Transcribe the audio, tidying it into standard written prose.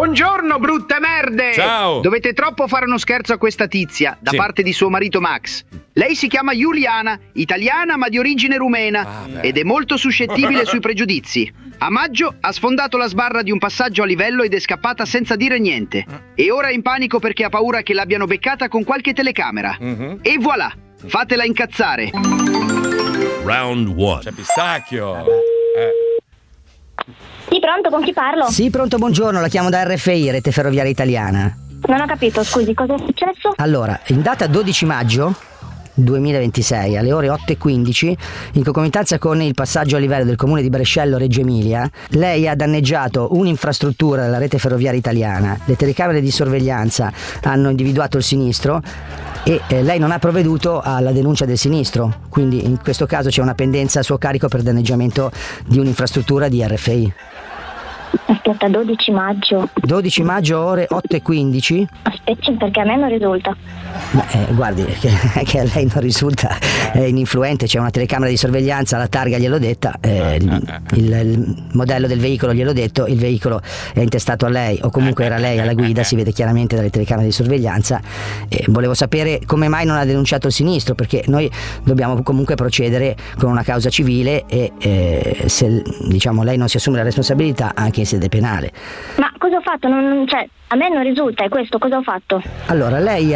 Buongiorno, brutte merde! Ciao! Dovete troppo fare uno scherzo a questa tizia, da parte di suo marito Max. Lei si chiama Giuliana, italiana ma di origine rumena, ed è molto suscettibile sui pregiudizi. A maggio ha sfondato la sbarra di un passaggio a livello ed è scappata senza dire niente. E ora è in panico perché ha paura che l'abbiano beccata con qualche telecamera. E voilà, fatela incazzare. Round 1. C'è Pistacchio. Sì, pronto, con chi parlo? Sì, pronto, buongiorno, la chiamo da RFI, Rete Ferroviaria Italiana. Non ho capito, scusi, cosa è successo? Allora, in data 12 maggio 2026 alle ore 8:15, in concomitanza con il passaggio a livello del comune di Brescello Reggio Emilia, lei ha danneggiato un'infrastruttura della Rete Ferroviaria Italiana. Le telecamere di sorveglianza hanno individuato il sinistro e lei non ha provveduto alla denuncia del sinistro, quindi in questo caso c'è una pendenza a suo carico per danneggiamento di un'infrastruttura di RFI. Aspetta, 12 maggio. 12 maggio ore 8:15. Aspetti, perché a me non risulta. Guardi, che a lei non risulta, è ininfluente, c'è una telecamera di sorveglianza, la targa gliel'ho detta, il modello del veicolo gliel'ho detto, il veicolo è intestato a lei, o comunque era lei alla guida, si vede chiaramente dalle telecamere di sorveglianza. Volevo sapere come mai non ha denunciato il sinistro, perché noi dobbiamo comunque procedere con una causa civile e se lei non si assume la responsabilità anche in sede penale. Ma cosa ho fatto? Cioè, a me non risulta, è questo, cosa ho fatto? Allora, lei